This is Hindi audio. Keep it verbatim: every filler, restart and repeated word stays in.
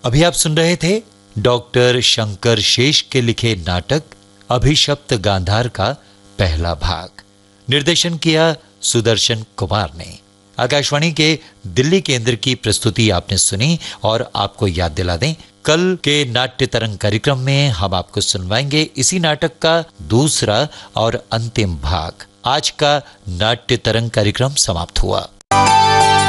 अभी आप सुन रहे थे डॉक्टर शंकर शेष के लिखे नाटक अभिशप्त गांधार का पहला भाग। निर्देशन किया सुदर्शन कुमार ने। आकाशवाणी के दिल्ली केंद्र की प्रस्तुति आपने सुनी। और आपको याद दिला दें, कल के नाट्य तरंग कार्यक्रम में हम आपको सुनवाएंगे इसी नाटक का दूसरा और अंतिम भाग। आज का नाट्य तरंग कार्यक्रम समाप्त हुआ।